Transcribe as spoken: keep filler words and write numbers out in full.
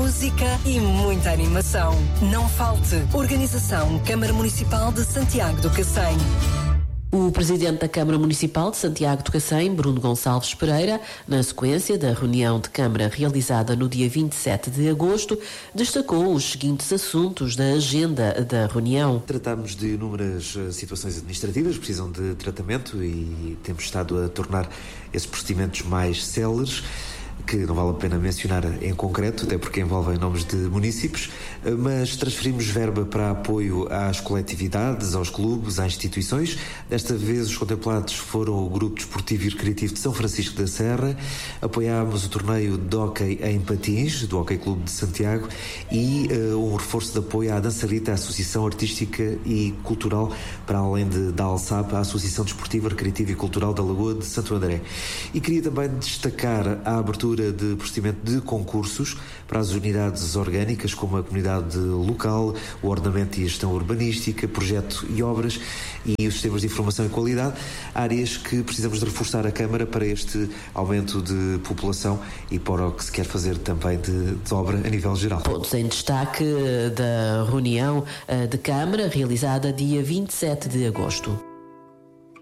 música e muita animação. Não falte. Organização Câmara Municipal de Santiago do Cacém. O Presidente da Câmara Municipal de Santiago do Cacém, Bruno Gonçalves Pereira, na sequência da reunião de Câmara realizada no dia vinte e sete de agosto, destacou os seguintes assuntos da agenda da reunião. Tratamos de inúmeras situações administrativas que precisam de tratamento e temos estado a tornar esses procedimentos mais céleres, que não vale a pena mencionar em concreto, até porque envolvem nomes de munícipes, mas transferimos verba para apoio às coletividades, aos clubes, às instituições. Desta vez os contemplados foram o Grupo Desportivo e Recreativo de São Francisco da Serra, apoiámos o torneio de hóquei em patins, do Hóquei Clube de Santiago, e uh, um reforço de apoio à Dançarita, a Associação Artística e Cultural, para além de, da ALSAP, a Associação Desportiva, Recreativa e Cultural da Lagoa de Santo André. E queria também destacar a abertura de procedimento de concursos para as unidades orgânicas, como a comunidade local, o ordenamento e a gestão urbanística, projeto e obras e os sistemas de informação e qualidade, áreas que precisamos de reforçar a Câmara para este aumento de população e para o que se quer fazer também de, de obra a nível geral. Pontos em destaque da reunião de Câmara realizada dia vinte e sete de agosto.